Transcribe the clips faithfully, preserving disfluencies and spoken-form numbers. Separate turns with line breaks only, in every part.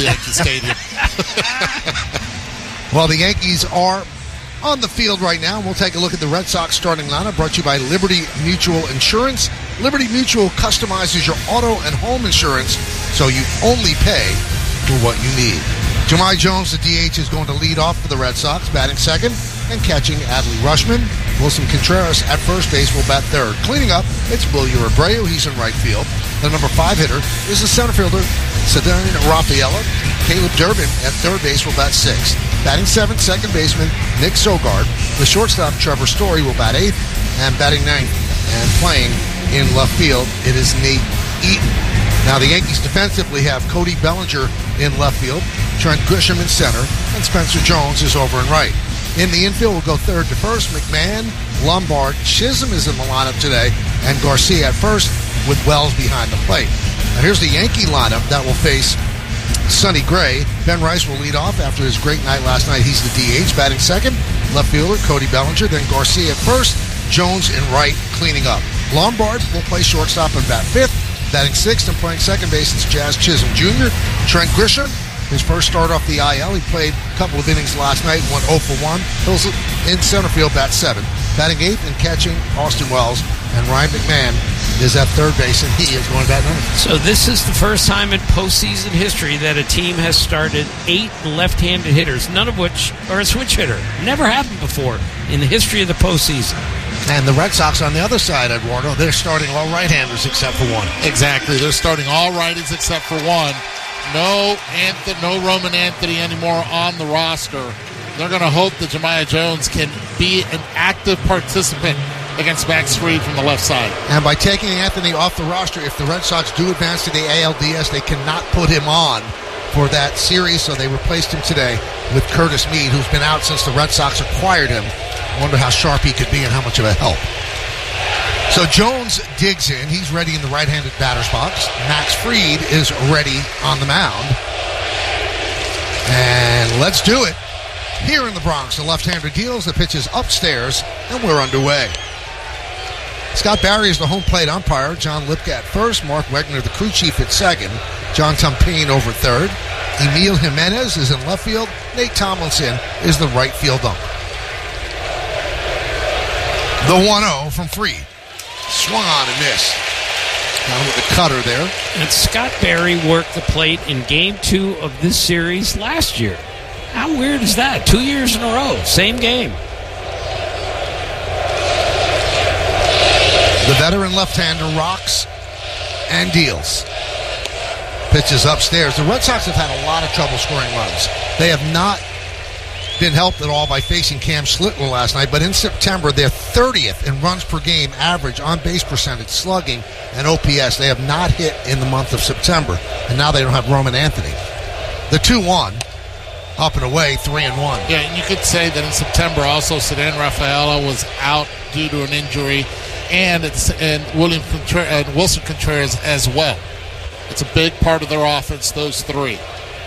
Yankee Stadium.
Well, the Yankees are on the field right now. We'll take a look at the Red Sox starting lineup, brought to you by Liberty Mutual Insurance. Liberty Mutual customizes your auto and home insurance so you only pay for what you need. Jahmai Jones, the D H, is going to lead off for the Red Sox, batting second and catching Adley Rutschman. Wilson Contreras at first base will bat third. Cleaning up, it's Wilyer Abreu. He's in right field. The number five hitter is the center fielder, Cedric Rafaela. Caleb Durbin at third base will bat sixth. Batting seventh, second baseman Nick Sogard. The shortstop, Trevor Story, will bat eighth. And batting ninth and playing in left field, it is Nate Eaton. Now the Yankees defensively have Cody Bellinger in left field, Trent Grisham in center, and Spencer Jones is over in right. In the infield, we'll go third to first. McMahon, Lombard, Chisholm is in the lineup today, and Garcia at first with Wells behind the plate. Now here's the Yankee lineup that will face Sonny Gray. Ben Rice will lead off after his great night last night. He's the D H, batting second. Left fielder, Cody Bellinger, then Garcia at first. Jones in right, cleaning up. Lombard will play shortstop and bat fifth. Batting sixth and playing second base is Jazz Chisholm Junior Trent Grisham, his first start off the I L. He played a couple of innings last night, went oh for one. Hills in center field, bat seven. Batting eighth and catching Austin Wells. And Ryan McMahon is at third base, and he is going to bat ninth.
So this is the first time in postseason history that a team has started eight left-handed hitters, none of which are a switch hitter. Never happened before in the history of the postseason.
And the Red Sox on the other side, Eduardo, they're starting all right-handers except for one.
Exactly. They're starting all righties except for one. No Anthony, no Roman Anthony anymore on the roster. They're going to hope that Jahmai Jones can be an active participant against Max Fried from the left side.
And by taking Anthony off the roster, if the Red Sox do advance to the A L D S, they cannot put him on for that series, so they replaced him today with Curtis Mead, who's been out since the Red Sox acquired him. I wonder how sharp he could be and how much of a help. So Jones digs in. He's ready in the right-handed batter's box. Max Fried is ready on the mound. And let's do it. Here in the Bronx, the left-hander deals. The pitch is upstairs, and we're underway. Scott Barry is the home plate umpire. John Lipka at first. Mark Wegner, the crew chief, at second. John Tumpane over third. Emil Jimenez is in left field. Nate Tomlinson is the right field ump. The one oh from Fried. Swung on and missed. Down with the cutter there.
And Scott Barry worked the plate in game two of this series last year. How weird is that? Two years in a row. Same game.
The veteran left-hander rocks and deals. Pitches upstairs. The Red Sox have had a lot of trouble scoring runs. They have not been helped at all by facing Cam Slitler last night, but in September, they're thirtieth in runs per game average, on base percentage, slugging, and O P S. They have not hit in the month of September, and now they don't have Roman Anthony. The two one, up and away, three and one.
Yeah, and you could say that in September also, Cedric Rafaela was out due to an injury, and it's and William Contreras, and Wilson Contreras as well. It's a big part of their offense, those three.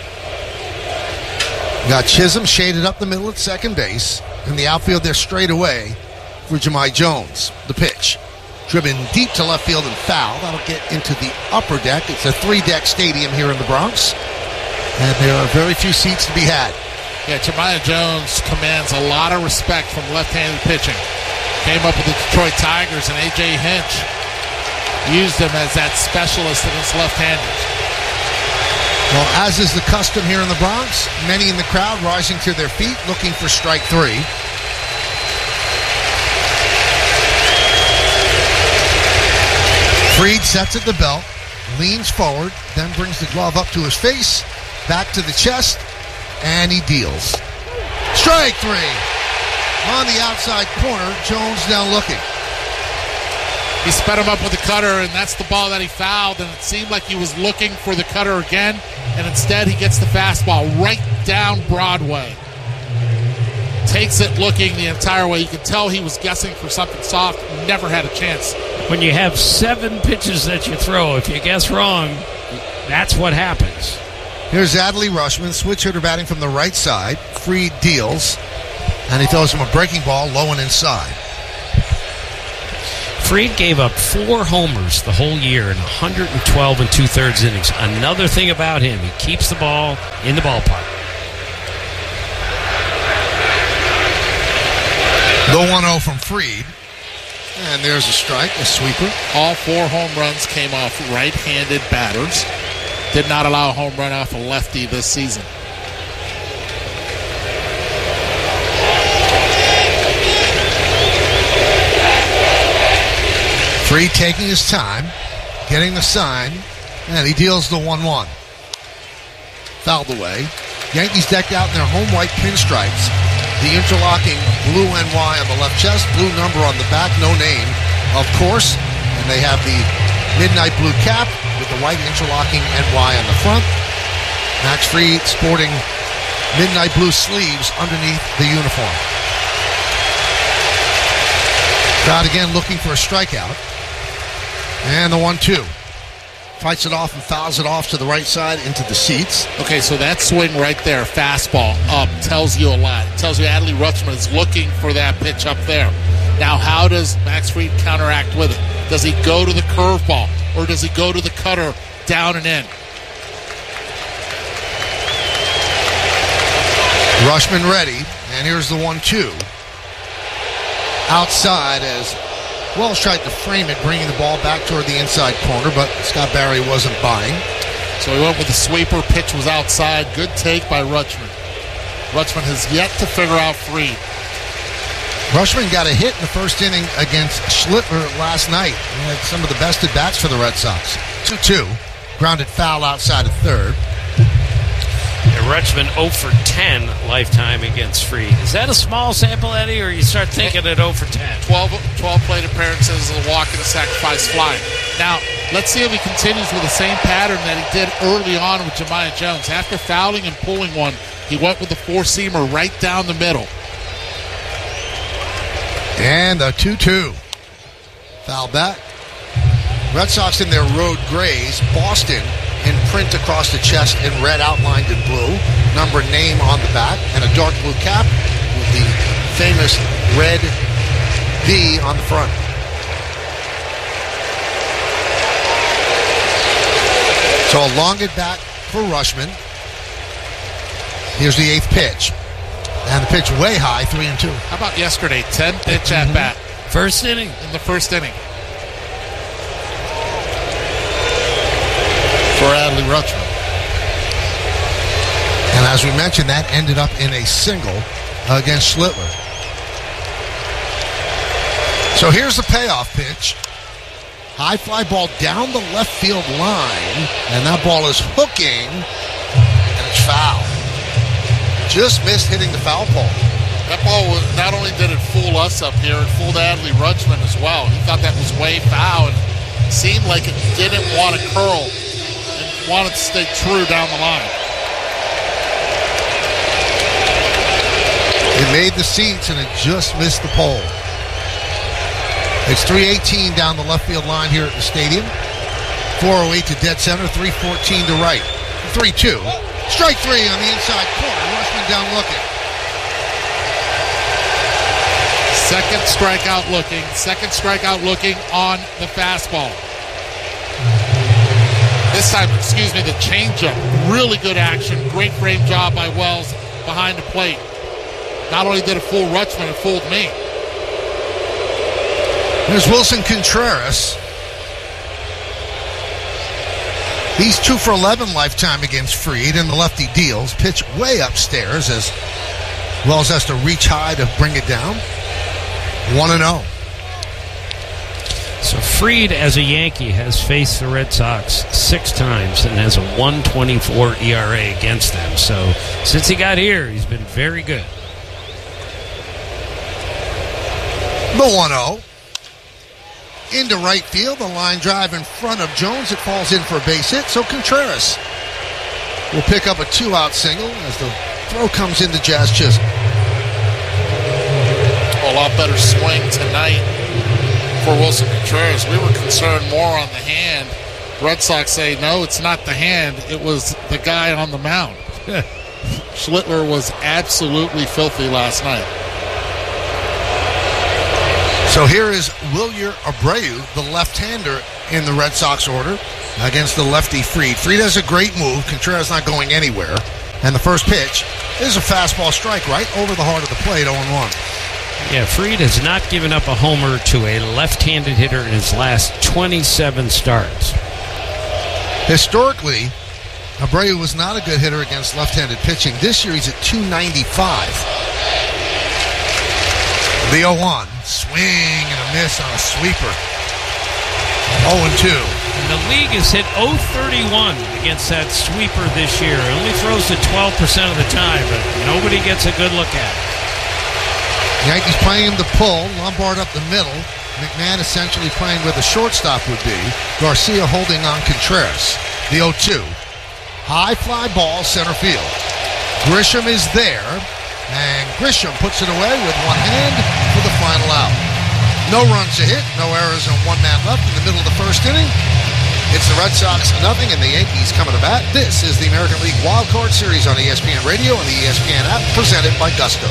Got Chisholm shaded up the middle at second base. In the outfield, they're straight away for Jahmai Jones. The pitch. Driven deep to left field and foul. That'll get into the upper deck. It's a three-deck stadium here in the Bronx. And there are very few seats to be had.
Yeah, Jahmai Jones commands a lot of respect from left-handed pitching. Came up with the Detroit Tigers, and A J Hinch used him as that specialist against left-handers.
Well, as is the custom here in the Bronx, many in the crowd rising to their feet, looking for strike three. Fried sets at the belt, leans forward, then brings the glove up to his face, back to the chest, and he deals. Strike three. On the outside corner, Jones now looking.
He sped him up with the cutter, and that's the ball that he fouled, and it seemed like he was looking for the cutter again, and instead he gets the fastball right down Broadway. Takes it looking the entire way. You could tell he was guessing for something soft, never had a chance.
When you have seven pitches that you throw, if you guess wrong, that's what happens.
Here's Adley Rutschman, switch hitter batting from the right side. Fried deals, and he throws him a breaking ball low and inside.
Fried gave up four homers the whole year in one hundred twelve and two-thirds innings. Another thing about him, he keeps the ball in the ballpark.
The one oh from Fried. And there's a strike, a sweeper.
All four home runs came off right-handed batters. Did not allow a home run off a lefty this season.
Fried taking his time, getting the sign, and he deals the one one. Fouled away. Yankees decked out in their home white pinstripes. The interlocking blue N Y on the left chest, blue number on the back, no name, of course. And they have the midnight blue cap with the white interlocking N Y on the front. Max Fried sporting midnight blue sleeves underneath the uniform. Crowd again looking for a strikeout. And the one two. Fights it off and fouls it off to the right side into the seats.
Okay, so that swing right there, fastball up, tells you a lot. It tells you Adley Rutschman is looking for that pitch up there. Now, how does Max Fried counteract with it? Does he go to the curveball, or does he go to the cutter down and in?
Rutschman ready, and here's the one two. Outside as Wells tried to frame it, bringing the ball back toward the inside corner, but Scott Barry wasn't buying.
So he went with the sweeper. Pitch was outside. Good take by Rutschman. Rutschman has yet to figure out Fried.
Rutschman got a hit in the first inning against Schlittler last night. He had some of the best at bats for the Red Sox. two two. Grounded foul outside of third.
And Rutschman oh for ten lifetime against Fried. Is that a small sample, Eddie, or you start thinking at oh for ten?
twelve, twelve plate appearances, a walk and a sacrifice fly. Now, let's see if he continues with the same pattern that he did early on with Jemiah Jones. After fouling and pulling one, he went with the four-seamer right down the middle.
And the two two. Foul back. Red Sox in their road grays. Boston in print across the chest in red outlined in blue. Number, name on the back. And a dark blue cap with the famous red V on the front. So a long at bat for Rutschman. Here's the eighth pitch. And the pitch way high, three and two.
How about yesterday? ten pitch mm-hmm. at bat.
First inning.
In the first inning. For Adley Rutschman.
And as we mentioned, that ended up in a single against Schlittler. So here's the payoff pitch. High fly ball down the left field line. And that ball is hooking. And it's foul. Just missed hitting the foul pole.
That ball, was, not only did it fool us up here, it fooled Adley Rutschman as well. He thought that was way foul and seemed like it didn't want to curl and wanted to stay true down the line.
It made the seats and it just missed the pole. It's three eighteen down the left field line here at the stadium. four oh eight to dead center, three fourteen to right. three two. Strike three on the inside corner. Rutschman down looking.
Second strikeout looking. Second strikeout looking on the fastball. This time, excuse me, the changeup. Really good action. Great frame job by Wells behind the plate. Not only did it fool Rutschman, it fooled me.
There's Wilson Contreras. He's two for eleven lifetime against Fried, and the lefty deals. Pitch way upstairs as Wells has to reach high to bring it down. one and oh.
So Fried, as a Yankee, has faced the Red Sox six times and has a one twenty-four E R A against them. So since he got here, he's been very good.
The one oh. Into right field, the line drive in front of Jones. It falls in for a base hit, so Contreras will pick up a two-out single as the throw comes into Jazz Chisholm.
A lot better swing tonight for Wilson Contreras. We were concerned more on the hand. Red Sox say, no, it's not the hand. It was the guy on the mound. Schlittler was absolutely filthy last night.
So here is Wilyer Abreu, the left-hander in the Red Sox order, against the lefty Fried. Fried has a great move. Contreras not going anywhere. And the first pitch is a fastball strike right over the heart of the plate, oh and one.
Yeah, Fried has not given up a homer to a left-handed hitter in his last twenty-seven starts.
Historically, Abreu was not a good hitter against left-handed pitching. This year he's at two ninety-five. The oh one, swing and a miss on a sweeper. oh and two.
And the league has hit oh thirty-one against that sweeper this year. It only throws it twelve percent of the time, but nobody gets a good look at it.
Yankees playing him to pull. Lombard up the middle. McMahon essentially playing where the shortstop would be. Garcia holding on Contreras. The oh two. High fly ball, center field. Grisham is there. And Grisham puts it away with one hand for the final out. No runs to hit, no errors, and one man left in the middle of the first inning. It's the Red Sox nothing, and the Yankees coming to bat. This is the American League Wild Card Series on E S P N Radio and the E S P N app, presented by Gusto.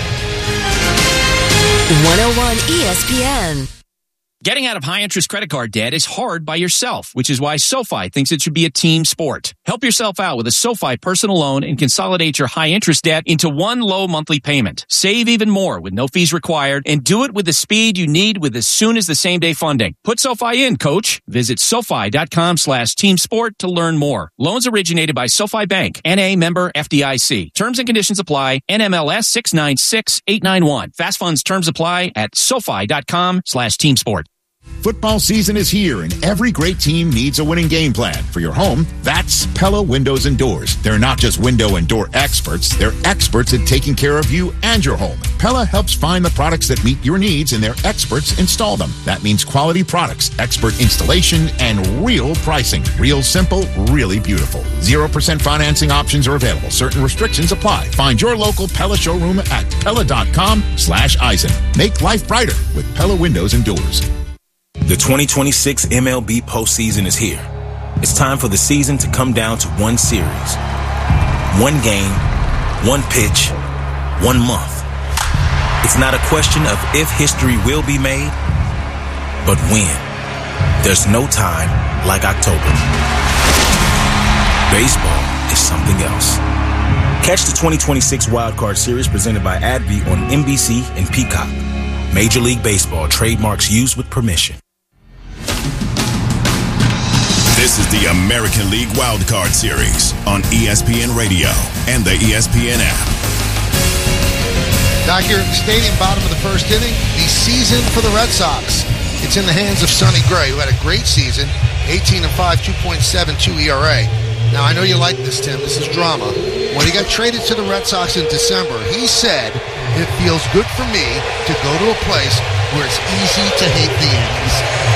one oh one E S P N.
Getting out of high-interest credit card debt is hard by yourself, which is why SoFi thinks it should be a team sport. Help yourself out with a SoFi personal loan and consolidate your high-interest debt into one low monthly payment. Save even more with no fees required, and do it with the speed you need with as soon as the same-day funding. Put SoFi in, coach. Visit SoFi.com slash team sport to learn more. Loans originated by SoFi Bank, N A member F D I C. Terms and conditions apply. N M L S six nine six eight nine one. Fast funds terms apply at SoFi.com slash team sport.
Football season is here, and every great team needs a winning game plan. For your home, that's Pella Windows and Doors. They're not just window and door experts. They're experts at taking care of you and your home. Pella helps find the products that meet your needs, and their experts install them. That means quality products, expert installation, and real pricing. Real simple, really beautiful. zero percent financing options are available. Certain restrictions apply. Find your local Pella showroom at Pella.com slash Eisen. Make life brighter with Pella Windows and Doors.
The twenty twenty-six M L B postseason is here. It's time for the season to come down to one series. One game, one pitch, one month. It's not a question of if history will be made, but when. There's no time like October. Baseball is something else. Catch the twenty twenty-six Wild Card Series presented by AbbVie on N B C and Peacock. Major League Baseball trademarks used with permission.
This is the American League Wild Card Series on E S P N Radio and the E S P N app.
Back here at the stadium, bottom of the first inning, the season for the Red Sox. It's in the hands of Sonny Gray, who had a great season, eighteen and five, two point seven two E R A. Now, I know you like this, Tim. This is drama. When he got traded to the Red Sox in December, he said, "It feels good for me to go to a place where it's easy to hate the Yankees."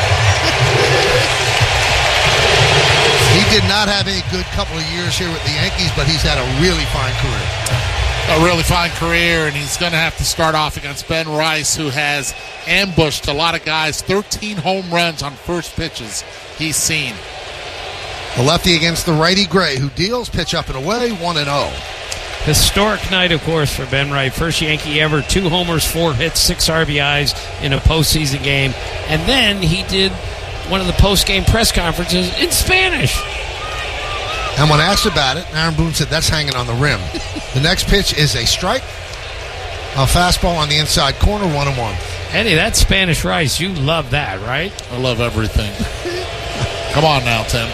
He did not have a good couple of years here with the Yankees, but he's had a really fine career.
A really fine career, and he's going to have to start off against Ben Rice, who has ambushed a lot of guys. thirteen home runs on first pitches he's seen.
The lefty against the righty Gray, who deals, pitch up and away, one and oh.
Historic night, of course, for Ben Wright. First Yankee ever, two homers, four hits, six R B Is in a postseason game. And then he did one of the post-game press conferences in Spanish.
And when asked about it, Aaron Boone said, "That's hanging on the rim." The next pitch is a strike. A fastball on the inside corner, one and one.
Eddie, that's Spanish rice. You love that, right?
I love everything. Come on now, Tim.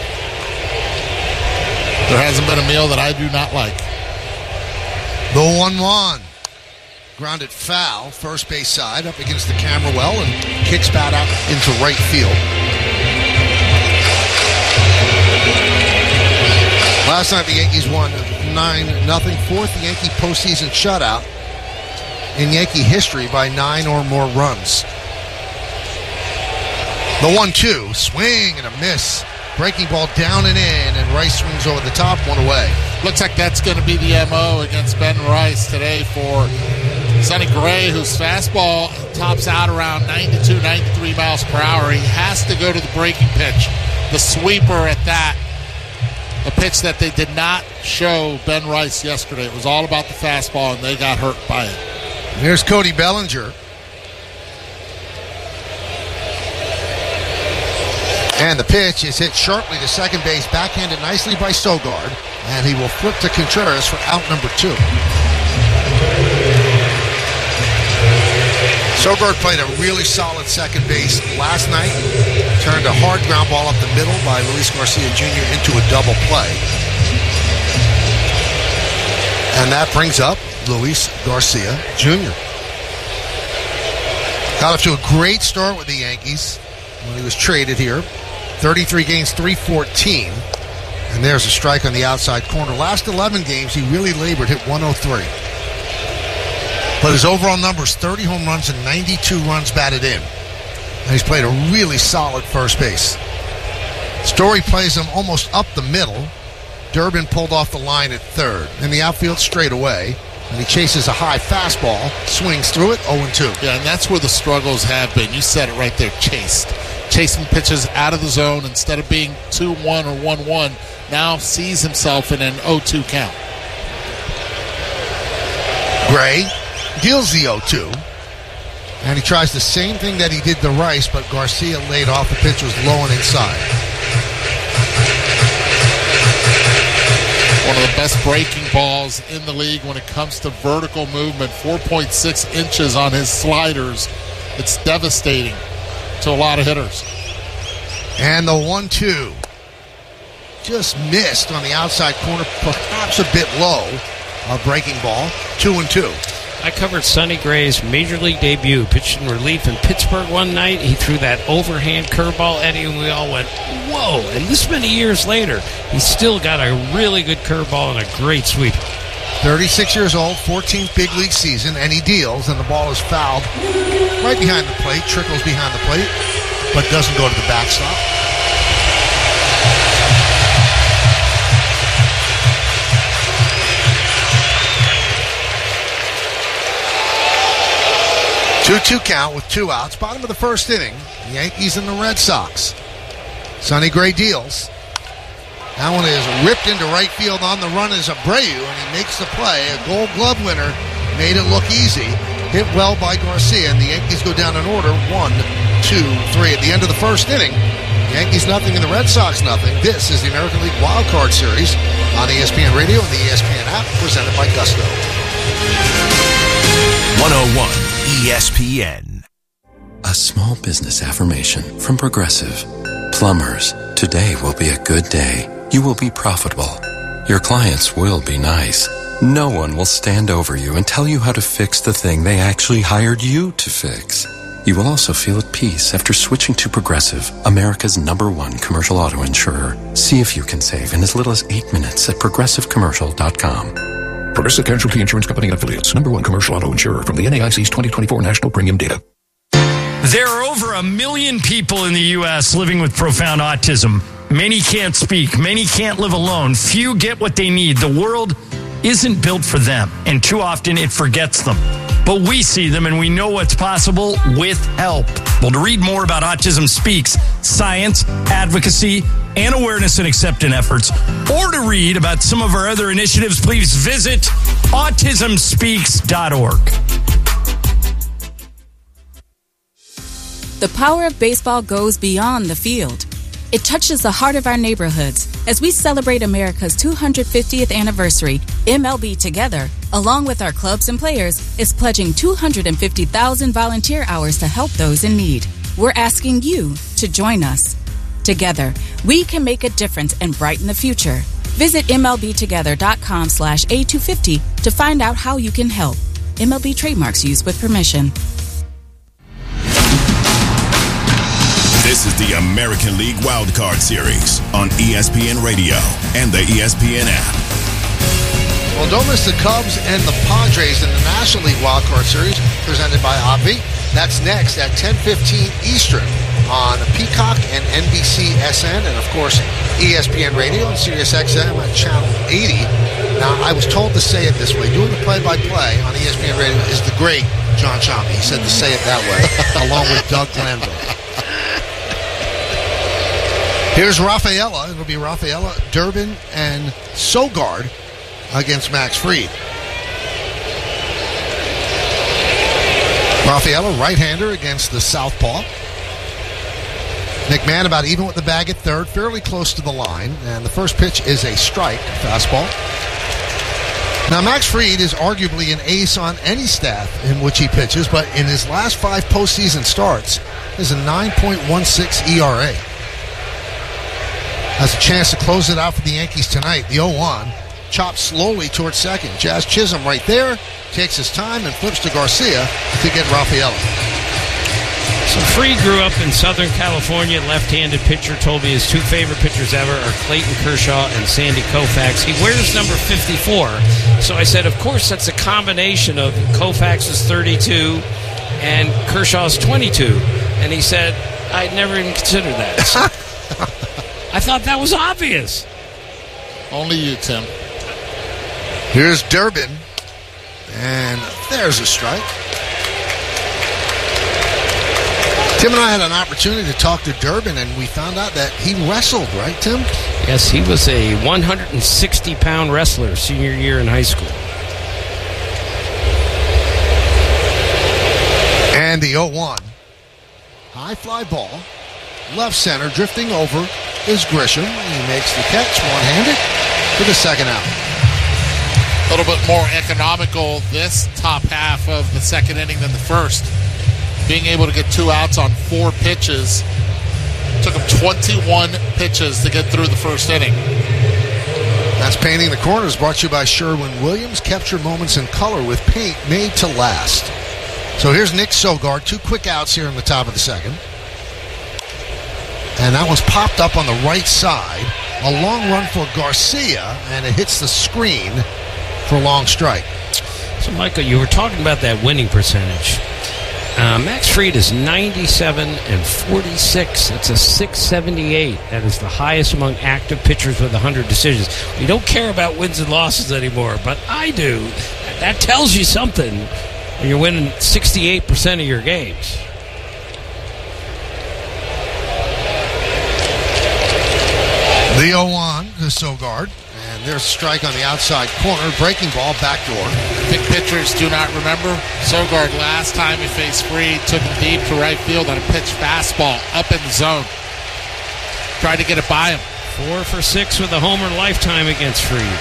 There hasn't been a meal that I do not like.
The one one. Grounded foul, first base side, up against the camera well, and kicks bat out into right field. Last night the Yankees won nine nothing. Fourth Yankee postseason shutout in Yankee history by nine or more runs. The one two, swing and a miss. Breaking ball down and in, and Rice swings over the top, one away.
Looks like that's going to be the M O against Ben Rice today for Sonny Gray, whose fastball tops out around ninety-two, ninety-three miles per hour. He has to go to the breaking pitch, the sweeper at that. A pitch that they did not show Ben Rice yesterday. It was all about the fastball, and they got hurt by it.
Here's Cody Bellinger. And the pitch is hit sharply to second base, backhanded nicely by Sogard, and he will flip to Contreras for out number two. Sogard played a really solid second base last night. Turned a hard ground ball up the middle by Luis Garcia Junior into a double play. And that brings up Luis Garcia Junior Got off to a great start with the Yankees when he was traded here. thirty-three games, three fourteen. And there's a strike on the outside corner. Last eleven games, he really labored, hit one oh three. But his overall number is thirty home runs and ninety-two runs batted in. And he's played a really solid first base. Story plays him almost up the middle. Durbin pulled off the line at third. In the outfield, straight away. And he chases a high fastball, swings through it, oh and two.
Yeah, and that's where the struggles have been. You said it right there, chased. Chasing pitches out of the zone instead of being two one or one one. Now sees himself in an oh two count.
Gray deals the oh two. And he tries the same thing that he did to Rice, but Garcia laid off. The pitch was low and inside.
One of the best breaking balls in the league when it comes to vertical movement. four point six inches on his sliders. It's devastating to a lot of hitters.
And the one two. Just missed on the outside corner, perhaps a bit low. A breaking ball. Two and two.
I covered Sonny Gray's Major League debut. Pitched in relief in Pittsburgh one night. He threw that overhand curveball, Eddie, and we all went, whoa. And this many years later, he's still got a really good curveball and a great sweeper.
thirty-six years old, fourteenth big league season, and he deals, and the ball is fouled right behind the plate, trickles behind the plate, but doesn't go to the backstop. two two count with two outs. Bottom of the first inning. The Yankees and the Red Sox. Sonny Gray deals. That one is ripped into right field. On the run is Abreu, and he makes the play. A Gold Glove winner. Made it look easy. Hit well by Garcia, and the Yankees go down in order. One, two, three. At the end of the first inning, the Yankees nothing and the Red Sox nothing. This is the American League Wild Card Series on E S P N Radio and the E S P N app, presented by Gusto.
one oh one E S P N.
A small business affirmation from Progressive. Plumbers, today will be a good day. You will be profitable. Your clients will be nice. No one will stand over you and tell you how to fix the thing they actually hired you to fix. You will also feel at peace after switching to Progressive, America's number one commercial auto insurer. See if you can save in as little as eight minutes at progressive commercial dot com.
Progressive Casualty Insurance Company and Affiliates. Number one commercial auto insurer from the N A I C's twenty twenty-four National Premium Data.
There are over a million people in the U S living with profound autism. Many can't speak. Many can't live alone. Few get what they need. The world isn't built for them, and too often it forgets them. But we see them, and we know what's possible with help. Well, to read more about Autism Speaks, science, advocacy, and awareness and acceptance efforts, or to read about some of our other initiatives, please visit autism speaks dot org.
The power of baseball goes beyond the field. It touches the heart of our neighborhoods. As we celebrate America's two hundred fiftieth anniversary, M L B Together, along with our clubs and players, is pledging two hundred fifty thousand volunteer hours to help those in need. We're asking you to join us. Together, we can make a difference and brighten the future. Visit M L B together dot com slash A two fifty to find out how you can help. M L B trademarks used with permission.
This is the American League Wild Card Series on E S P N Radio and the E S P N app.
Well, don't miss the Cubs and the Padres in the National League Wild Card Series presented by A V I. That's next at ten fifteen Eastern on Peacock and N B C S N, and of course E S P N Radio and Sirius X M at Channel eighty. Now, I was told to say it this way. Doing the play-by-play on E S P N Radio is the great John Champe. He said to say it that way, along with Doug Glanville. Here's Rafaela. It'll be Rafaela, Durbin, and Sogard against Max Fried. Rafaela, right-hander against the southpaw. McMahon about even with the bag at third, fairly close to the line. And the first pitch is a strike, fastball. Now, Max Fried is arguably an ace on any staff in which he pitches, but in his last five postseason starts, is a nine point one six E R A. Has a chance to close it out for the Yankees tonight. The oh one chops slowly towards second. Jazz Chisholm right there, takes his time and flips to Garcia to get Raffaello.
So Fried grew up in Southern California, left-handed pitcher. Told me his two favorite pitchers ever are Clayton Kershaw and Sandy Koufax. He wears number fifty-four. So I said, of course, that's a combination of Koufax's thirty-two and Kershaw's twenty-two. And he said, I'd never even considered that. So I thought that was obvious.
Only you, Tim.
Here's Durbin. And there's a strike. Tim and I had an opportunity to talk to Durbin, and we found out that he wrestled, right, Tim?
Yes, he was a one hundred sixty pound wrestler senior year in high school.
And the oh one. High fly ball. Left center, drifting over is Grisham. He makes the catch one-handed for the second out.
A little bit more economical this top half of the second inning than the first. Being able to get two outs on four pitches. Took him twenty-one pitches to get through the first inning.
That's Painting the Corners, brought to you by Sherwin-Williams. Capture moments in color with paint made to last. So here's Nick Sogard. Two quick outs here in the top of the second. And that one's popped up on the right side. A long run for Garcia, and it hits the screen for a long strike.
So, Michael, you were talking about that winning percentage. Uh, Max Fried is ninety-seven and forty-six. That's a six seventy-eight. That is the highest among active pitchers with one hundred decisions. We don't care about wins and losses anymore, but I do. That tells you something when you're winning sixty-eight percent of your games.
The oh one to Sogard. And there's a strike on the outside corner. Breaking ball, backdoor.
I think pitchers do not remember. Sogard, last time he faced Fried, took him deep to right field on a pitch fastball up in the zone. Tried to get it by him.
Four for six with a homer lifetime against Fried.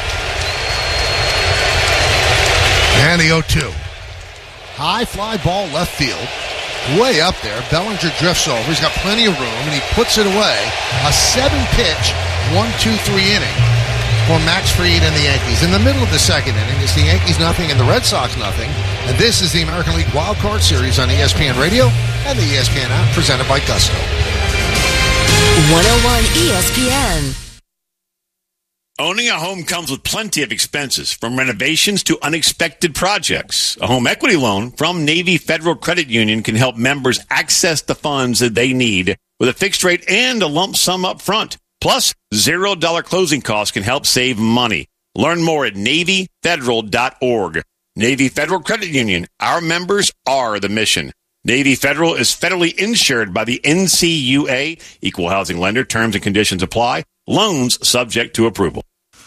And the oh two. High fly ball left field. Way up there. Bellinger drifts over. He's got plenty of room, and he puts it away. A seven-pitch, one two three inning for Max Fried and the Yankees. In the middle of the second inning, it's the Yankees nothing and the Red Sox nothing. And this is the American League Wild Card Series on E S P N Radio and the E S P N app, presented by Gusto.
one oh one E S P N.
Owning a home comes with plenty of expenses, from renovations to unexpected projects. A home equity loan from Navy Federal Credit Union can help members access the funds that they need with a fixed rate and a lump sum up front. Plus, zero dollar closing costs can help save money. Learn more at Navy Federal dot org. Navy Federal Credit Union. Our members are the mission. Navy Federal is federally insured by the N C U A. Equal housing lender. Terms and conditions apply. Loans subject to approval.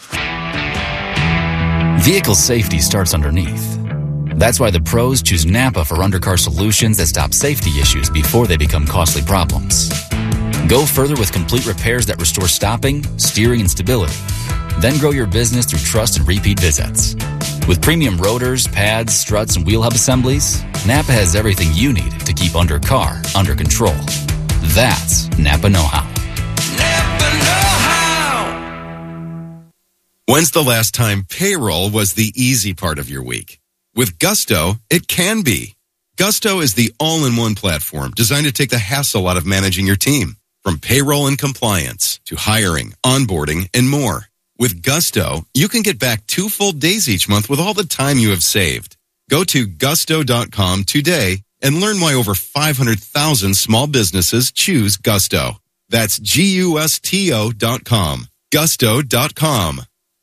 Vehicle safety starts underneath. That's why the pros choose Napa for undercar solutions that stop safety issues before they become costly problems. Go further with complete repairs that restore stopping, steering, and stability. Then grow your business through trust and repeat visits. With premium rotors, pads, struts, and wheel hub assemblies, Napa has everything you need to keep under car under control. That's Napa know-how.
Napa know-how. When's the last time payroll was the easy part of your week? With Gusto, it can be. Gusto is the all-in-one platform designed to take the hassle out of managing your team. From payroll and compliance to hiring, onboarding, and more. With Gusto, you can get back two full days each month with all the time you have saved. Go to gusto dot com today and learn why over five hundred thousand small businesses choose Gusto. That's G U S T O dot com. gusto dot com.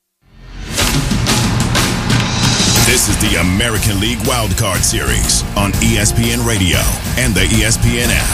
This is the American League Wildcard Series on E S P N Radio and the E S P N app.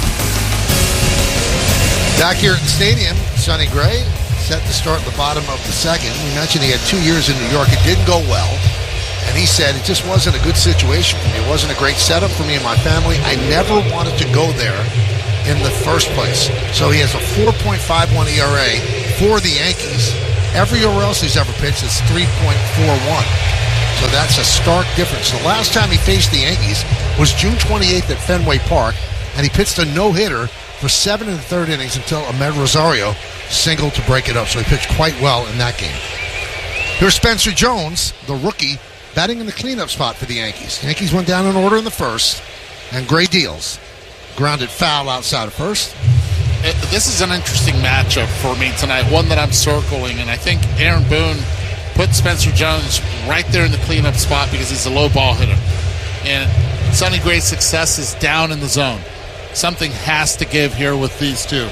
Back here at the stadium, Sonny Gray set to start at the bottom of the second. We mentioned he had two years in New York. It didn't go well. And he said, it just wasn't a good situation for me. It wasn't a great setup for me and my family. I never wanted to go there in the first place. So he has a four point five one E R A for the Yankees. Everywhere else he's ever pitched is three point four one. So that's a stark difference. The last time he faced the Yankees was June twenty-eighth at Fenway Park, and he pitched a no-hitter for seven and a third innings until Ahmed Rosario singled to break it up. So he pitched quite well in that game. Here's Spencer Jones, the rookie, batting in the cleanup spot for the Yankees. The Yankees went down in order in the first, and Gray deals. Grounded foul outside of first.
It, this is an interesting matchup for me tonight, one that I'm circling, and I think Aaron Boone put Spencer Jones right there in the cleanup spot because he's a low ball hitter. And Sonny Gray's success is down in the zone. Something has to give here with these two.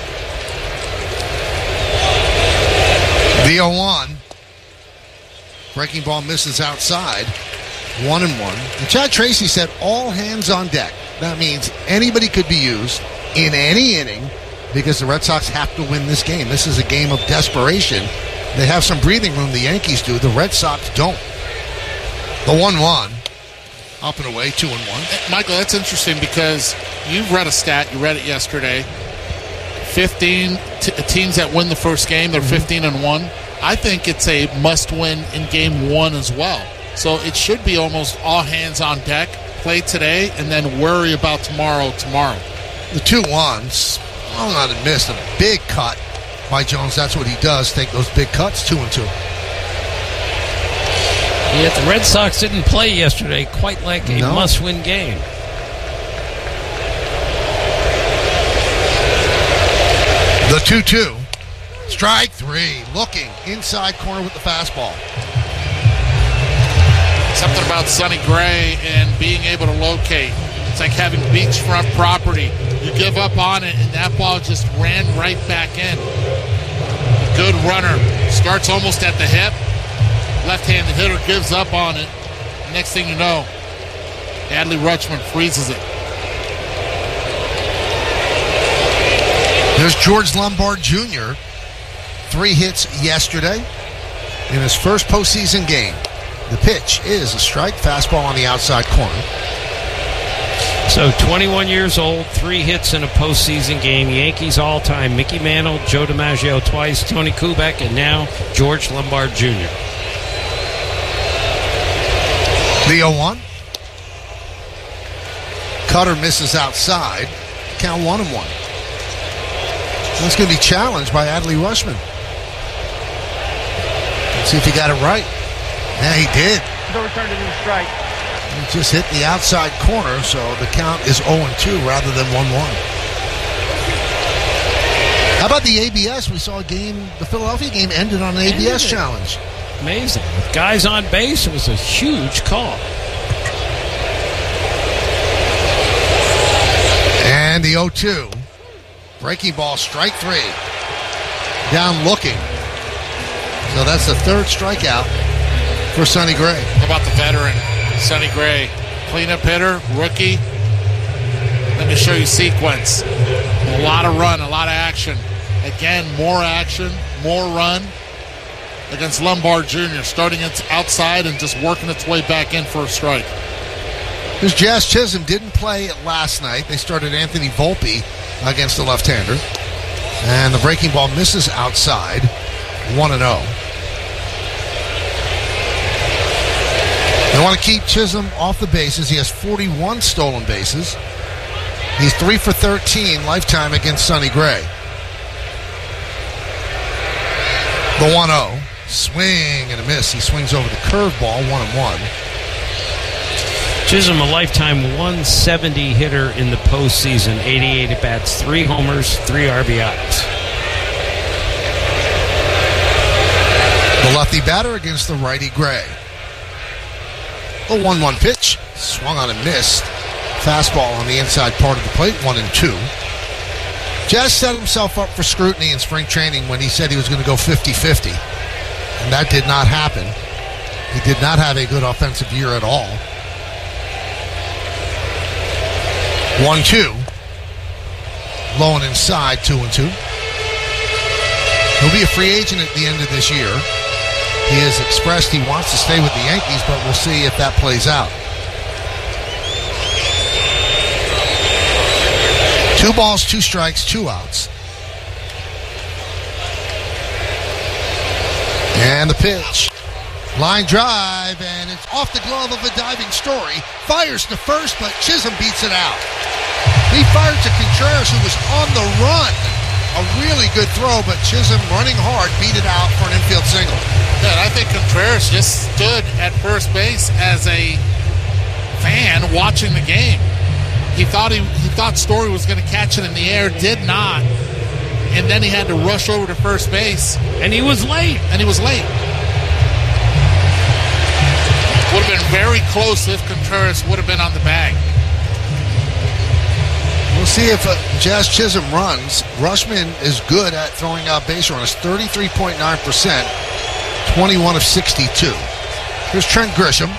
The oh one. Breaking ball misses outside. One and one. And Chad Tracy said all hands on deck. That means anybody could be used in any inning because the Red Sox have to win this game. This is a game of desperation. They have some breathing room, the Yankees do. The Red Sox don't. The one one. Up and away, two and one.
Michael, that's interesting because you've read a stat. You read it yesterday. fifteen t- teams that win the first game, they're fifteen and one. I think it's a must-win in game one as well. So it should be almost all hands on deck. Play today and then worry about tomorrow tomorrow.
The two ones, well, not a miss, a big cut by Jones. That's what he does, take those big cuts, two and two.
Yet the Red Sox didn't play yesterday quite like a no. must-win game.
The two two. Strike three. Looking inside corner with the fastball.
Something about Sonny Gray and being able to locate. It's like having beachfront property. You give up on it, and that ball just ran right back in. A good runner. Starts almost at the hip. Left-handed hitter gives up on it. Next thing you know, Adley Rutschman freezes it.
There's George Lombard Junior Three hits yesterday in his first postseason game. The pitch is a strike, fastball on the outside corner.
So twenty-one years old, three hits in a postseason game. Yankees all-time. Mickey Mantle, Joe DiMaggio twice, Tony Kubek, and now George Lombard Junior
The oh one. Cutter misses outside. Count one and one. That's going to be challenged by Adley Rutschman. Let's see if he got it right. Yeah, he did.
No return to the strike.
He just hit the outside corner, so the count is oh and two rather than one one. How about the A B S? We saw a game, the Philadelphia game ended on an A B S challenge.
Amazing. With guys on base, it was a huge call.
And the oh two. Breaking ball, strike three. Down looking. So that's the third strikeout for Sonny Gray.
How about the veteran, Sonny Gray? Cleanup hitter, rookie. Let me show you sequence. A lot of run, a lot of action. Again, more action, more run against Lombard Junior Starting it outside and just working its way back in for a strike.
This Jazz Chisholm didn't play last night. They started Anthony Volpe against the left-hander. And the breaking ball misses outside. one and oh. They want to keep Chisholm off the bases. He has forty-one stolen bases. He's three for thirteen lifetime against Sonny Gray. The one oh. Swing and a miss. He swings over the curveball, one and one.
Chisholm, a lifetime one seventy hitter in the postseason, eighty-eight at-bats, three homers, three R B Is.
The lefty batter against the righty Gray. The one one pitch, swung on and missed. Fastball on the inside part of the plate, one and two. Jazz set himself up for scrutiny in spring training when he said he was going to go fifty-fifty. And that did not happen. He did not have a good offensive year at all. one two. Low and inside, two and two. He'll be a free agent at the end of this year. He has expressed he wants to stay with the Yankees, but we'll see if that plays out. Two balls, two strikes, two outs. And the pitch. Line drive, and it's off the glove of a diving Story. Fires to first, but Chisholm beats it out. He fired to Contreras, who was on the run. A really good throw, but Chisholm, running hard, beat it out for an infield single.
Yeah, and I think Contreras just stood at first base as a fan watching the game. He thought he, he thought Story was going to catch it in the air, did not. And then he had to rush over to first base.
And he was late.
And he was late. Would have been very close if Contreras would have been on the bag.
We'll see if uh, Jazz Chisholm runs. Rushman is good at throwing out base runners, thirty-three point nine percent, twenty-one of sixty-two. Here's Trent Grisham.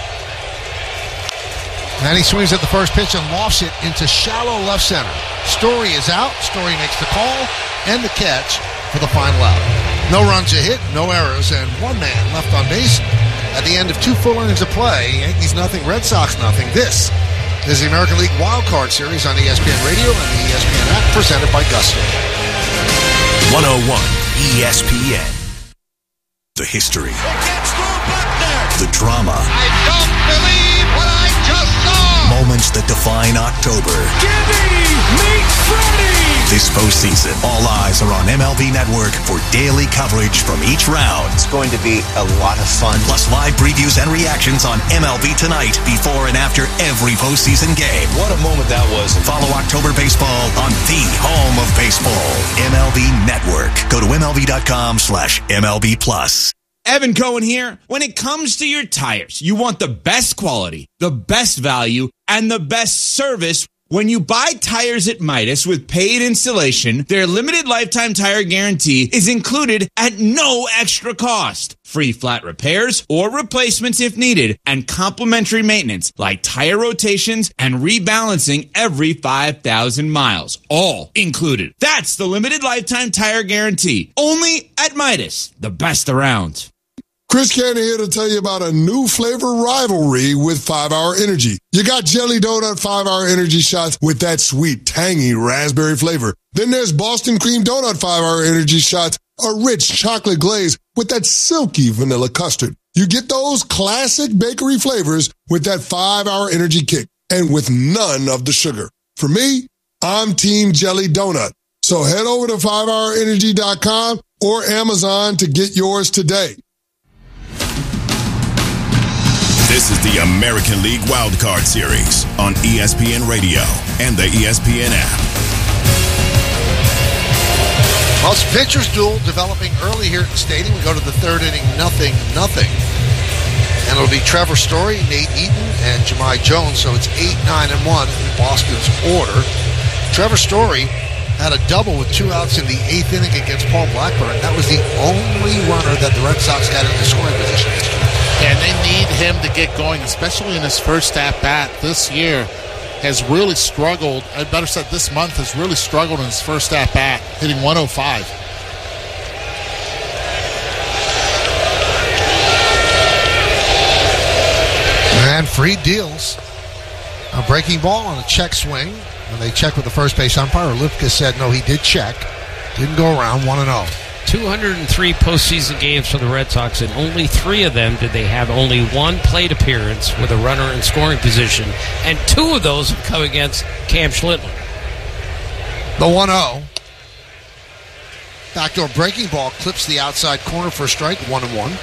And he swings at the first pitch and lofts it into shallow left center. Story is out. Story makes the call and the catch for the final out. No runs a hit, no errors, and one man left on base at the end of two full innings of play. Yankees nothing, Red Sox nothing. This is the American League Wild Card Series on E S P N Radio and the E S P N app, presented by Gusto.
one oh one E S P N. The history. The drama.
I don't believe what I just saw.
Moments that define October.
Gibby meets Freddie.
This postseason, all eyes are on M L B Network for daily coverage from each round.
It's going to be a lot of fun.
Plus live previews and reactions on M L B Tonight before and after every postseason game.
What a moment that was.
Follow October Baseball on the home of baseball, M L B Network. Go to M L B dot com slash M L B plus.
Evan Cohen here. When it comes to your tires, you want the best quality, the best value, and the best service. When you buy tires at Midas with paid installation, their limited lifetime tire guarantee is included at no extra cost. Free flat repairs or replacements if needed, and complimentary maintenance like tire rotations and rebalancing every five thousand miles. All included. That's the limited lifetime tire guarantee. Only at Midas, the best around.
Chris Cannon here to tell you about a new flavor rivalry with five hour Energy. You got Jelly Donut five hour Energy shots with that sweet, tangy raspberry flavor. Then there's Boston Cream Donut five hour Energy shots, a rich chocolate glaze with that silky vanilla custard. You get those classic bakery flavors with that five hour Energy kick and with none of the sugar. For me, I'm Team Jelly Donut. So head over to five hour energy dot com or Amazon to get yours today.
This is the American League Wild Card Series on E S P N Radio and the E S P N app.
Well, it's pitchers duel developing early here at the stadium. We go to the third inning, nothing, nothing. And it'll be Trevor Story, Nate Eaton, and Jahmai Jones. So it's eight, nine, and one in Boston's order. Trevor Story had a double with two outs in the eighth inning against Paul Blackburn. That was the only runner that the Red Sox got into scoring position yesterday.
And they need him to get going, especially in his first at-bat this year. Has really struggled, I better said this month, has really struggled in his first at-bat, hitting one oh five.
And Fried deals a breaking ball on a check swing. When they checked with the first base umpire, Lipka said no, he did check. Didn't go around, one and oh.
two hundred three postseason games for the Red Sox, and only three of them did they have only one plate appearance with a runner in scoring position, and two of those have come against Cam Schlittle.
The one oh. Backdoor breaking ball clips the outside corner for a strike, one and one.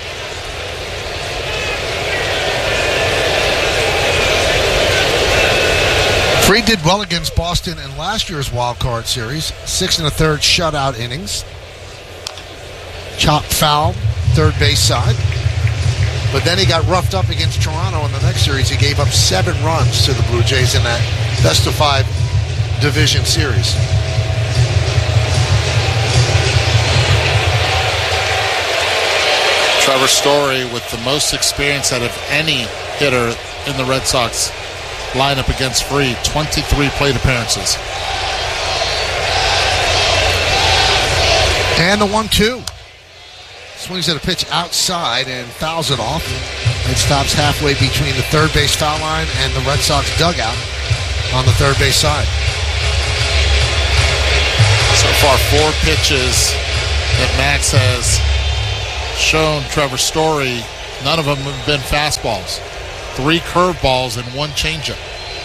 Fried did well against Boston in last year's wild card series. Six and a third shutout innings. Chopped foul, third base side. But then he got roughed up against Toronto in the next series. He gave up seven runs to the Blue Jays in that best of five division series.
Trevor Story with the most experience out of any hitter in the Red Sox lineup against Fried, twenty-three plate appearances.
And the one two. Swings at a pitch outside and fouls it off. It stops halfway between the third base foul line and the Red Sox dugout on the third base side.
So far, four pitches that Max has shown Trevor Story. None of them have been fastballs. Three curveballs and one changeup.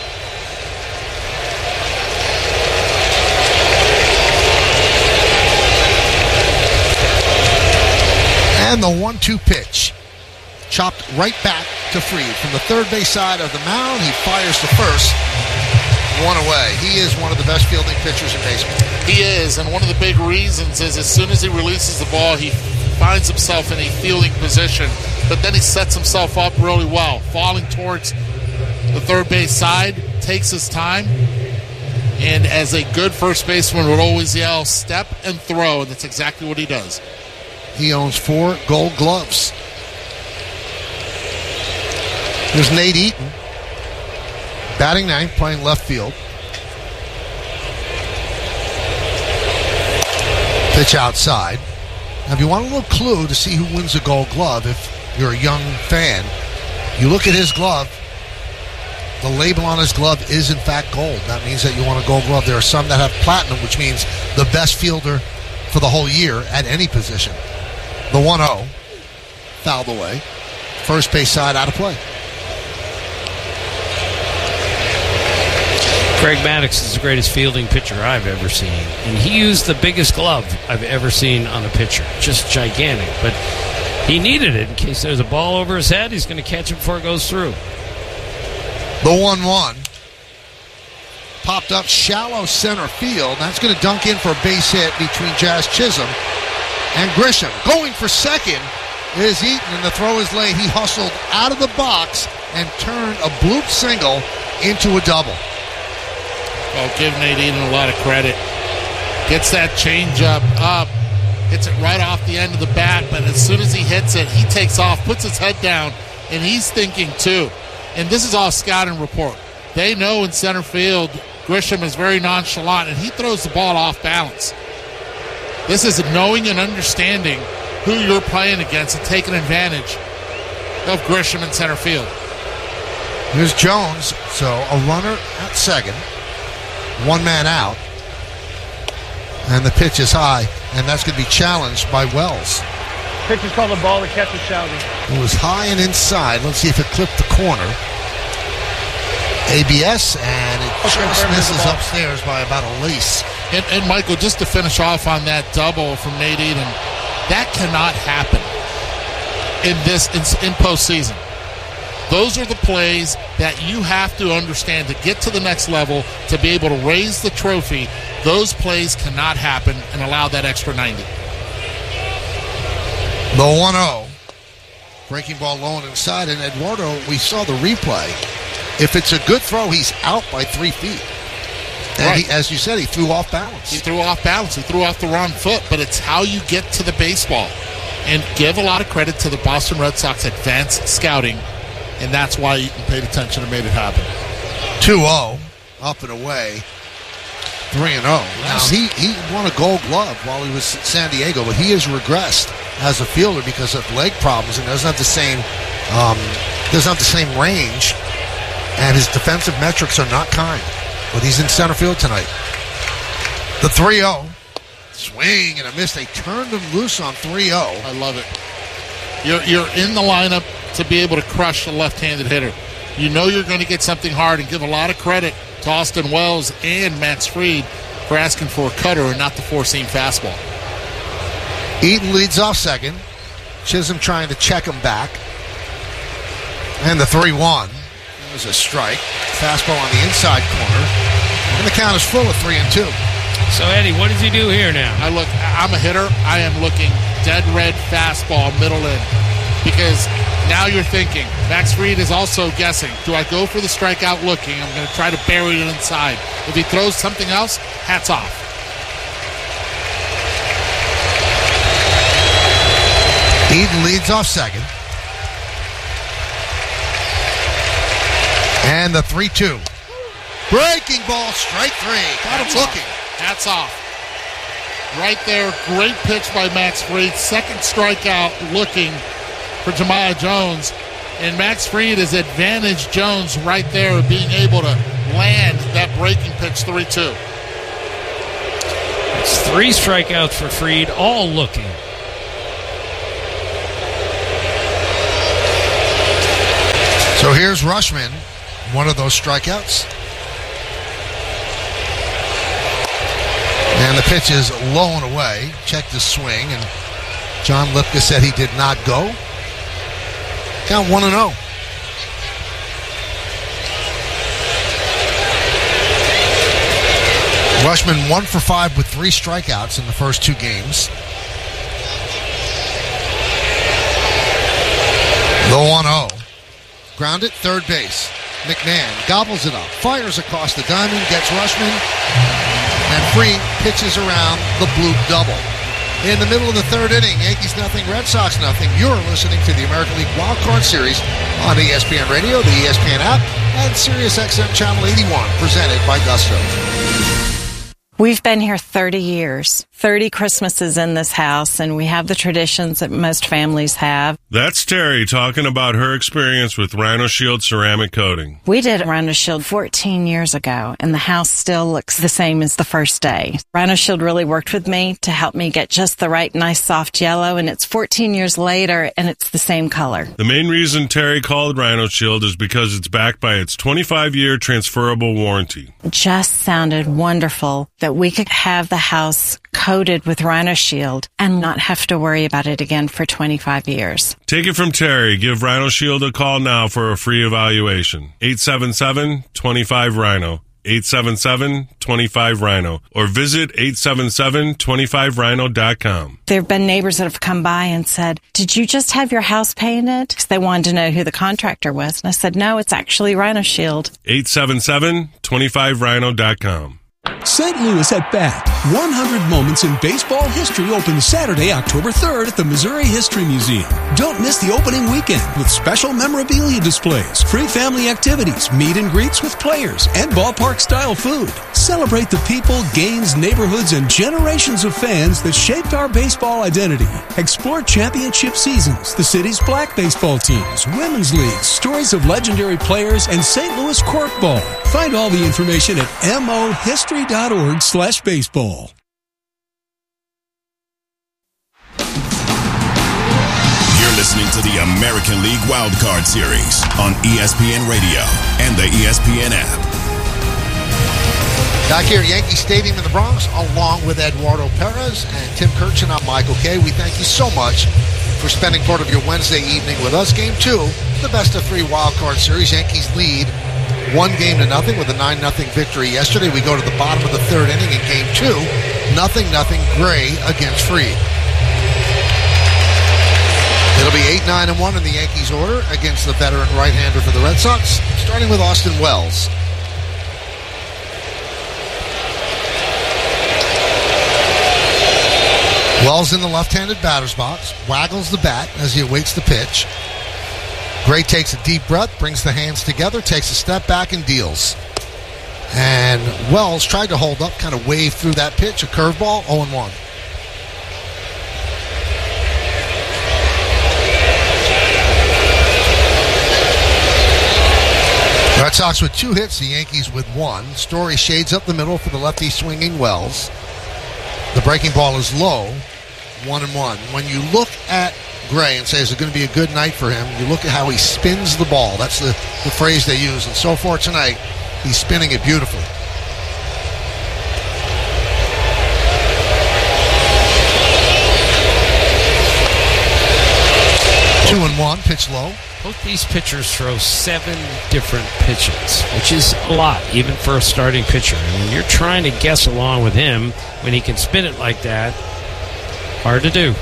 And the one two pitch. Chopped right back to Fried. From the third base side of the mound, he fires to first. One away. He is one of the best fielding pitchers in baseball.
He is, and one of the big reasons is as soon as he releases the ball, he finds himself in a fielding position, but then he sets himself up really well, falling towards the third base side, takes his time, and as a good first baseman would always yell, step and throw, and that's exactly what he does.
He owns four gold gloves. There's Nate Eaton, batting ninth, playing left field. Pitch outside. Now, if you want a little clue to see who wins the gold glove, if you're a young fan, you look at his glove. The label on his glove is, in fact, gold. That means that you want a gold glove. There are some that have platinum, which means the best fielder for the whole year at any position. The one oh, fouled away. First base side out of play.
Greg Maddux is the greatest fielding pitcher I've ever seen. And he used the biggest glove I've ever seen on a pitcher. Just gigantic. But he needed it in case there's a ball over his head. He's going to catch it before it goes through.
The one one. Popped up shallow center field. That's going to dunk in for a base hit between Jazz Chisholm and Grisham. Going for second is Eaton, and the throw is late. He hustled out of the box and turned a bloop single into a double.
Well, give Nate Eaton a lot of credit. Gets that changeup up, hits it right off the end of the bat, but as soon as he hits it, he takes off, puts his head down, and he's thinking too. And this is all scouting report. They know in center field, Grisham is very nonchalant, and he throws the ball off balance. This is knowing and understanding who you're playing against and taking advantage of Grisham in center field.
Here's Jones, so a runner at second. One man out. And the pitch is high, and that's going to be challenged by Wells.
Pitch is called a ball, the catch is shouting.
It was high and inside. Let's see if it clipped the corner. A B S, and it just misses upstairs by about a lace.
And, and Michael, just to finish off on that double from Nate Eaton, that cannot happen in this in, in postseason. Those are the plays that you have to understand to get to the next level, to be able to raise the trophy. Those plays cannot happen and allow that extra ninety.
The one oh. Breaking ball low and inside, and Eduardo, we saw the replay. If it's a good throw, he's out by three feet. And
right.
he, as you said, he threw off balance.
He threw off balance. He threw off the wrong foot, but it's how you get to the baseball. And give a lot of credit to the Boston Red Sox advanced scouting, and that's why Eaton paid attention and made it happen.
two oh, up and away. three and oh. Now, he, he won a gold glove while he was at San Diego, but he has regressed as a fielder because of leg problems and doesn't have the same um, doesn't have the same range, and his defensive metrics are not kind. But he's in center field tonight. The three oh. Swing and a miss. They turned him loose on three oh.
I love it. You're, you're in the lineup to be able to crush a left-handed hitter. You know you're going to get something hard, and give a lot of credit to Austin Wells and Max Fried for asking for a cutter and not the four-seam fastball.
Eaton leads off second. Chisholm trying to check him back. And the three one. It was a strike. Fastball on the inside corner. And the count is full of three and two.
So, Eddie, what does he do here now?
I look. I'm a hitter. I am looking dead red fastball, middle in. Because now you're thinking, Max Fried is also guessing, do I go for the strikeout looking? I'm going to try to bury it inside. If he throws something else, hats off.
Eaton leads off second. And the three two. Breaking ball, strike three. Got him looking.
Hats off. Right there, great pitch by Max Fried. Second strikeout looking for Jemiah Jones. And Max Fried has advantaged Jones right there of being able to land that breaking pitch three two.
It's three strikeouts for Fried, all looking.
So here's Rushman, one of those strikeouts. And the pitch is low and away. Checked his swing, and John Lipka said he did not go. Count one and oh. Rushman one for five with three strikeouts in the first two games. The one oh. Grounded, third base. McMahon gobbles it up, fires across the diamond, gets Rushman, and Fried pitches around the bloop double. In the middle of the third inning, Yankees nothing, Red Sox nothing. You're listening to the American League Wild Card Series on E S P N Radio, the E S P N app, and Sirius X M Channel eighty-one, presented by Gusto.
We've been here thirty years, thirty Christmases in this house, and we have the traditions that most families have.
That's Terry talking about her experience with Rhino Shield ceramic coating.
We did Rhino Shield fourteen years ago, and the house still looks the same as the first day. Rhino Shield really worked with me to help me get just the right nice soft yellow, and it's fourteen years later, and it's the same color.
The main reason Terry called Rhino Shield is because it's backed by its twenty-five year transferable warranty.
It just sounded wonderful that we could have the house coated with Rhino Shield and not have to worry about it again for twenty-five years.
Take it from Terry. Give Rhino Shield a call now for a free evaluation. eight seven seven, two five, Rhino. eight seven seven, two five, Rhino. Or visit eight seven seven, two five rhino dot com.
There have been neighbors that have come by and said, "Did you just have your house painted?" Because they wanted to know who the contractor was. And I said, "No, it's actually Rhino Shield."
eight seven seven, two five rhino dot com.
Saint Louis at Bat. one hundred Moments in Baseball History opens Saturday, October third at the Missouri History Museum. Don't miss the opening weekend with special memorabilia displays, free family activities, meet and greets with players, and ballpark-style food. Celebrate the people, games, neighborhoods, and generations of fans that shaped our baseball identity. Explore championship seasons, the city's black baseball teams, women's leagues, stories of legendary players, and Saint Louis corkball. Find all the information at mohistory.org slash baseball.
You're listening to the American League Wildcard Series on E S P N Radio and the E S P N app.
Back here at Yankee Stadium in the Bronx, along with Eduardo Perez and Tim Kirchin, I'm Michael Kay. We thank you so much for spending part of your Wednesday evening with us. Game two, the best of three wildcard series. Yankees lead one game to nothing with a nine nothing victory yesterday. We go to the bottom of the third inning in game two. Nothing, nothing, Gray against Fried. It'll be eight nine and one in the Yankees order against the veteran right-hander for the Red Sox, starting with Austin Wells. Wells in the left-handed batter's box, waggles the bat as he awaits the pitch. Gray takes a deep breath, brings the hands together, takes a step back, and deals. And Wells tried to hold up, kind of waved through that pitch, a curveball, oh and one. Red Sox with two hits, the Yankees with one. Story shades up the middle for the lefty swinging Wells. The breaking ball is low, one and one. When you look at Gray and say, is it going to be a good night for him? You look at how he spins the ball. That's the, the phrase they use. And so far tonight, he's spinning it beautifully. Two and one, pitch low.
Both these pitchers throw seven different pitches, which is a lot, even for a starting pitcher. And when you're trying to guess along with him, when he can spin it like that, hard to do.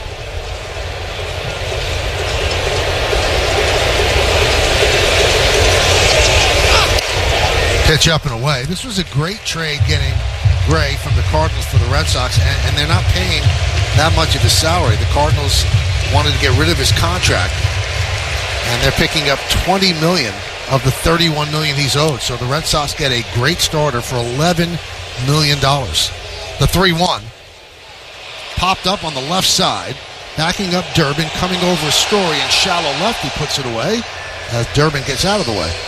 Pitch up and away. This was a great trade getting Gray from the Cardinals for the Red Sox, and, and they're not paying that much of his salary. The Cardinals wanted to get rid of his contract, and they're picking up twenty million dollars of the thirty-one million dollars he's owed. So the Red Sox get a great starter for eleven million dollars. The three one popped up on the left side, backing up Durbin, coming over a Story in shallow left. He puts it away as Durbin gets out of the way.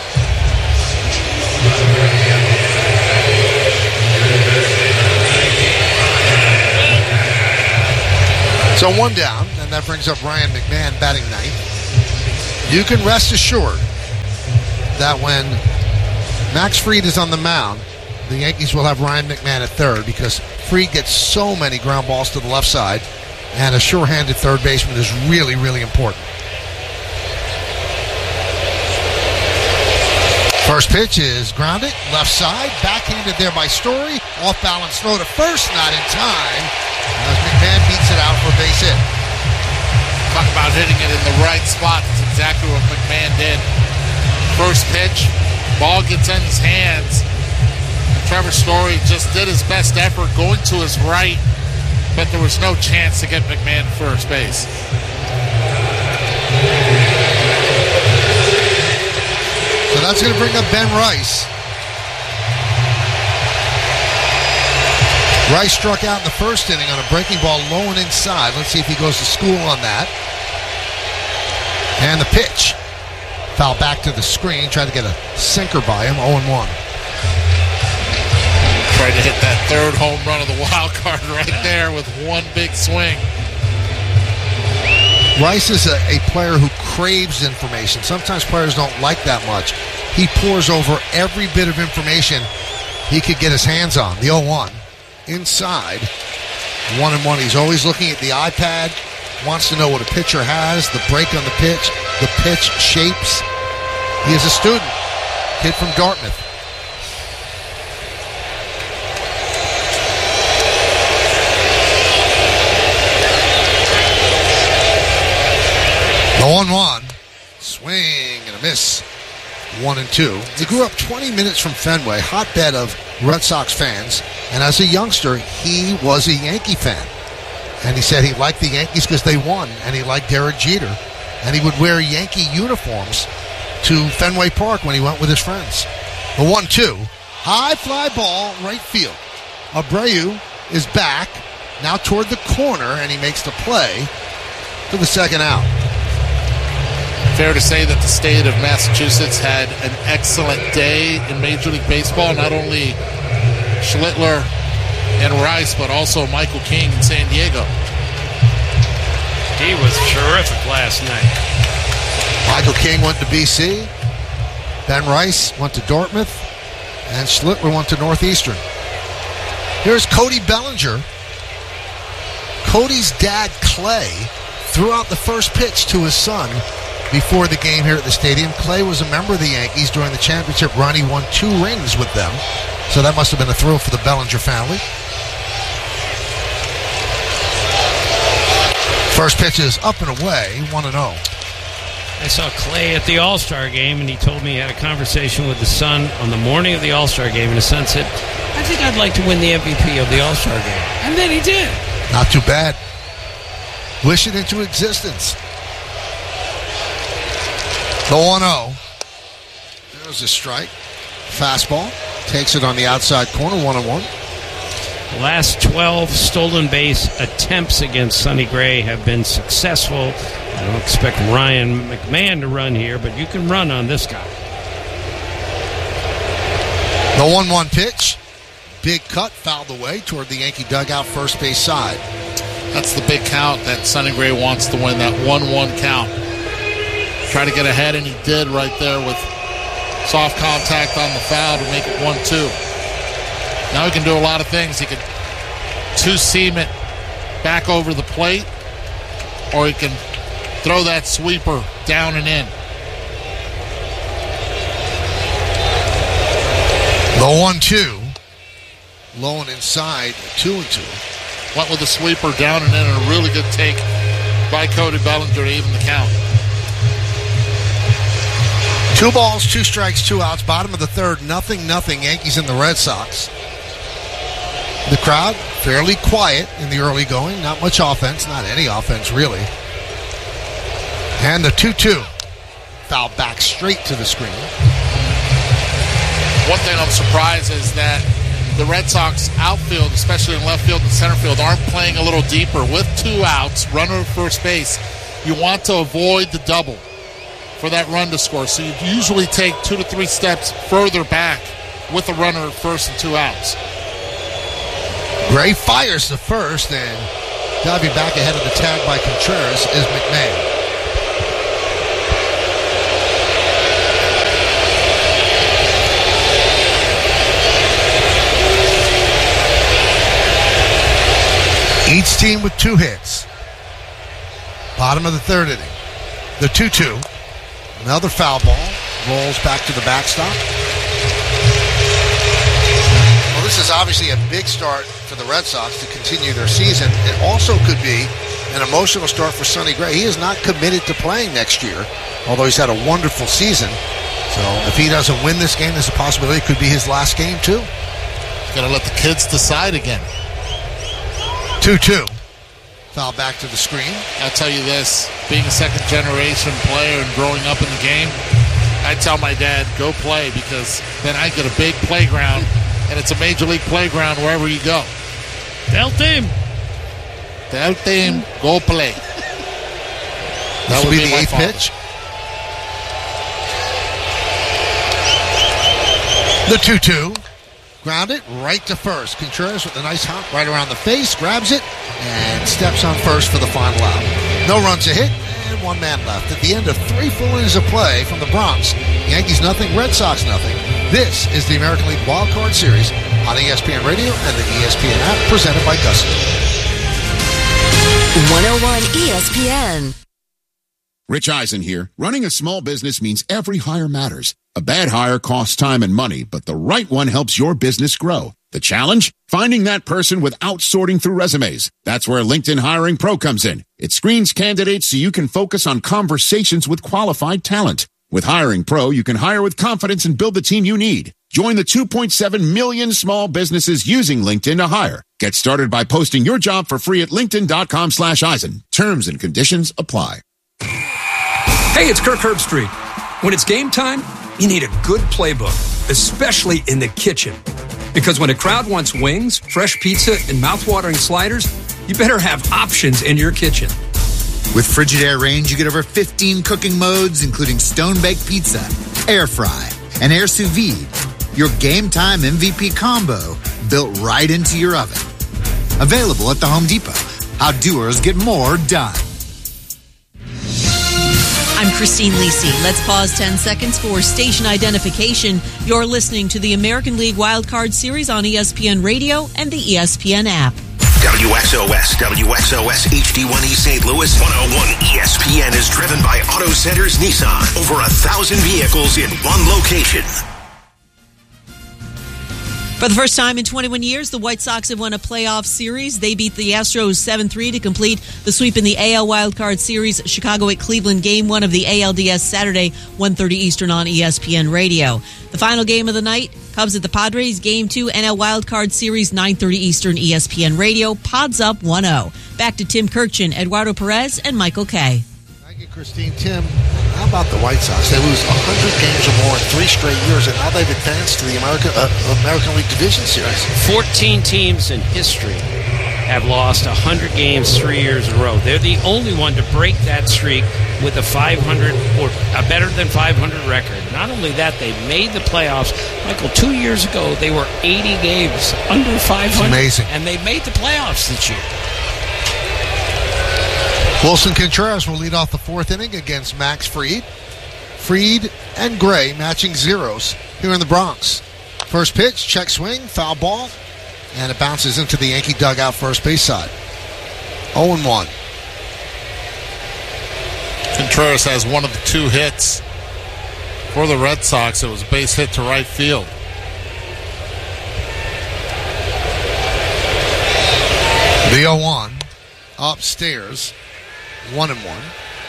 So one down, and that brings up Ryan McMahon batting ninth. You can rest assured that when Max Fried is on the mound, the Yankees will have Ryan McMahon at third because Fried gets so many ground balls to the left side, and a sure-handed third baseman is really, really important. First pitch is grounded, left side, backhanded there by Story. Off-balance throw to first, not in time. As McMahon beats it out for a base hit.
Talk about hitting it in the right spot. That's exactly what McMahon did. First pitch, ball gets in his hands. Trevor Story just did his best effort going to his right, but there was no chance to get McMahon to first base.
So that's going to bring up Ben Rice. Rice struck out in the first inning on a breaking ball low and inside. Let's see if he goes to school on that. And the pitch. Foul back to the screen. Tried to get a sinker by him. oh and one.
Tried to hit that third home run of the wild card right there with one big swing.
Rice is a, a player who craves information. Sometimes players don't like that much. He pours over every bit of information he could get his hands on. The oh one. Inside. One and one. He's always looking at the iPad. Wants to know what a pitcher has. The break on the pitch. The pitch shapes. He is a student. Kid from Dartmouth. The one one. Swing and a miss. One and two. He grew up twenty minutes from Fenway, hotbed of Red Sox fans. And as a youngster, he was a Yankee fan. And he said he liked the Yankees because they won. And he liked Derek Jeter. And he would wear Yankee uniforms to Fenway Park when he went with his friends. The one two. High fly ball, right field. Abreu is back, now toward the corner, and he makes the play to the second out.
Fair to say that the state of Massachusetts had an excellent day in Major League Baseball. Not only Schlittler and Rice, but also Michael King in San Diego.
He was terrific last night.
Michael King went to B C. Ben Rice went to Dartmouth. And Schlittler went to Northeastern. Here's Cody Bellinger. Cody's dad, Clay, threw out the first pitch to his son before the game here at the stadium. Clay was a member of the Yankees during the championship run. He won two rings with them. So that must have been a thrill for the Bellinger family. First pitch is up and away, one and oh.
I saw Clay at the All-Star game, and he told me he had a conversation with his son on the morning of the All-Star game, and his son said, I think I'd like to win the M V P of the All-Star game. And then he did.
Not too bad. Wish it into existence. The one oh. There's a strike. Fastball. Takes it on the outside corner, one and one.
Last twelve stolen base attempts against Sonny Gray have been successful. I don't expect Ryan McMahon to run here, but you can run on this guy.
The one one pitch. Big cut, fouled away toward the Yankee dugout first base side.
That's the big count that Sonny Gray wants to win, that one one count. Try to get ahead, and he did right there with soft contact on the foul to make it one two. Now he can do a lot of things. He can two-seam it back over the plate, or he can throw that sweeper down and in.
The one two. Low and inside, two and two.
Went with the sweeper down and in, and a really good take by Cody Bellinger to even the count.
Two balls, two strikes, two outs. Bottom of the third, nothing, nothing. Yankees and the Red Sox. The crowd fairly quiet in the early going. Not much offense, not any offense really. And the two two. Foul back straight to the screen.
One thing I'm surprised is that the Red Sox outfield, especially in left field and center field, aren't playing a little deeper. With two outs, runner at first base, you want to avoid the double for that run to score. So you usually take two to three steps further back with a runner at first and two outs.
Gray fires the first, and Diving back ahead of the tag by Contreras is McMahon. Each team with two hits. Bottom of the third inning. The two two. Another foul ball. Rolls back to the backstop. Well, this is obviously a big start for the Red Sox to continue their season. It also could be an emotional start for Sonny Gray. He is not committed to playing next year, although he's had a wonderful season. So if he doesn't win this game, there's a possibility it could be his last game too.
He's got to let the kids decide again.
two two. Foul back to the screen.
I'll tell you this, being a second-generation player and growing up in the game, I tell my dad, go play, because then I get a big playground, and it's a major league playground wherever you go.
Tell team.
Tell team, go play.
That would be the eighth pitch. The two two. Grounded right to first. Contreras with a nice hop right around the face, grabs it, and steps on first for the final out. No runs a hit, and one man left. At the end of three full innings of play from the Bronx, Yankees nothing, Red Sox nothing. This is the American League Wild Card Series on E S P N Radio and the E S P N app, presented by Gusto.
one oh one E S P N.
Rich Eisen here. Running a small business means every hire matters. A bad hire costs time and money, but the right one helps your business grow. The challenge? Finding that person without sorting through resumes. That's where LinkedIn Hiring Pro comes in. It screens candidates so you can focus on conversations with qualified talent. With Hiring Pro, you can hire with confidence and build the team you need. Join the two point seven million small businesses using LinkedIn to hire. Get started by posting your job for free at linkedin.com slash Eisen. Terms and conditions apply.
Hey, it's Kirk Herbstreit. When it's game time, you need a good playbook, especially in the kitchen. Because when a crowd wants wings, fresh pizza, and mouthwatering sliders, you better have options in your kitchen.
With Frigidaire Range, you get over fifteen cooking modes, including stone-baked pizza, air fry, and air sous vide. Your game time M V P combo built right into your oven. Available at the Home Depot. How doers get more done.
I'm Christine Lisi. Let's pause ten seconds for station identification. You're listening to the American League Wild Card Series on E S P N Radio and the E S P N app.
W X O S, W X O S H D one E Saint Louis, one oh one E S P N is driven by Auto Centers Nissan. Over a thousand vehicles in one location.
For the first time in twenty-one years, the White Sox have won a playoff series. They beat the Astros seven three to complete the sweep in the A L Wildcard Series. Chicago at Cleveland, game one of the A L D S Saturday, one thirty Eastern on E S P N Radio. The final game of the night, Cubs at the Padres, game two, N L Wildcard Series, nine thirty Eastern, E S P N Radio. Pods up one oh. Back to Tim Kirkchin, Eduardo Perez, and Michael Kay.
Thank you, Christine. Tim, how about the White Sox? They lose one hundred games or more in three straight years, and now they've advanced to the America, uh, American League Division Series.
fourteen teams in history have lost one hundred games three years in a row. They're the only one to break that streak with a five hundred or a better than five hundred record. Not only that, they made the playoffs. Michael, two years ago, they were eighty games under five hundred.
It's amazing.
And they made the playoffs this year.
Wilson Contreras will lead off the fourth inning against Max Fried. Fried and Gray matching zeros here in the Bronx. First pitch, check swing, foul ball, and it bounces into the Yankee dugout first base side. oh and one.
Contreras has one of the two hits for the Red Sox. It was a base hit to right field.
The oh one upstairs. One and one.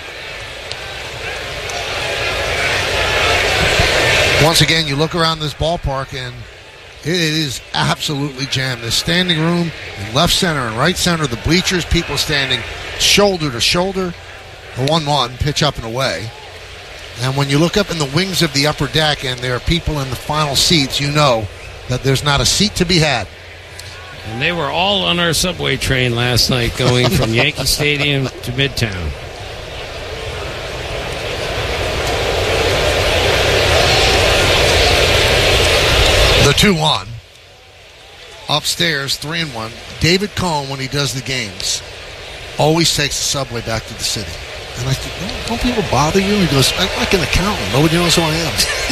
Once again, you look around this ballpark and it is absolutely jammed. The standing room in left center and right center, the bleachers, people standing shoulder to shoulder. The one one, pitch up and away. And when you look up in the wings of the upper deck and there are people in the final seats, you know that there's not a seat to be had.
And they were all on our subway train last night going from Yankee Stadium to Midtown.
The two one. Upstairs, three and one. David Cohn, when he does the games, always takes the subway back to the city. And I said, don't, don't people bother you? He goes, I'm like an accountant. Nobody knows who I am.